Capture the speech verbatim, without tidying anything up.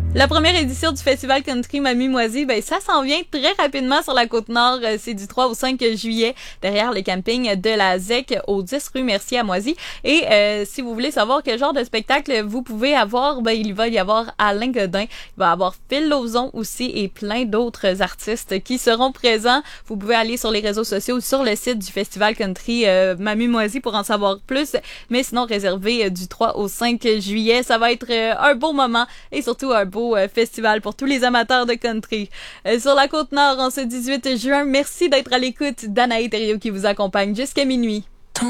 La première édition du Festival Country Mamie-Moisie, ben ça s'en vient très rapidement sur la Côte-Nord. C'est du trois au cinq juillet, derrière le camping de la Z E C au dix rue Mercier à Moisy. Et euh, si vous voulez savoir quel genre de spectacle vous pouvez avoir, ben il va y avoir Alain Godin, il va y avoir Phil Lauzon aussi et plein d'autres artistes qui seront présents. Vous pouvez aller sur les réseaux sociaux ou sur le site du Festival Country euh, Mamie-Moisie pour en savoir plus. Mais sinon, réservé euh, du trois au cinq juillet, ça va être euh, un beau moment et surtout un beau festival pour tous les amateurs de country. Euh, sur la Côte-Nord, en ce dix-huit juin, merci d'être à l'écoute d'Anaï Thériault qui vous accompagne jusqu'à minuit.